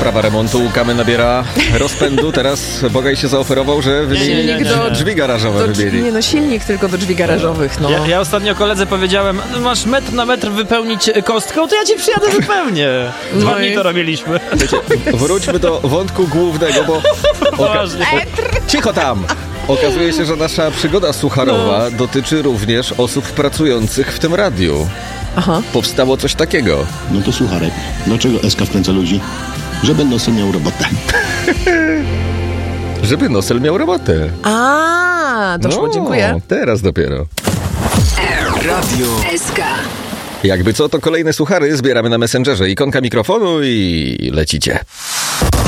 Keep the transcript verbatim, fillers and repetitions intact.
sprawa remontu Kamy nabiera rozpędu. Teraz Bogaj się zaoferował, że wymieni Silnik do- drzwi garażowe. Do, wymieni. nie no, silnik tylko do drzwi garażowych, no. Ja, ja ostatnio koledze powiedziałem, no masz metr na metr wypełnić kostką, to ja ci przyjadę wypełnię. Dwa No dni i- to robiliśmy. Wiecie, wróćmy do wątku głównego, bo... Poważnie. Cicho tam! Okazuje się, że nasza przygoda sucharowa No. dotyczy również osób pracujących w tym radiu. Aha. Powstało coś takiego. No to słuchaj, dlaczego S K wkręca ludzi? Żeby Nosel miał robotę. Żeby Nosel miał robotę. A, doszło, No, dziękuję. Teraz dopiero. Radio S K. Jakby co, to kolejne suchary zbieramy na Messengerze. Ikonka mikrofonu i lecicie.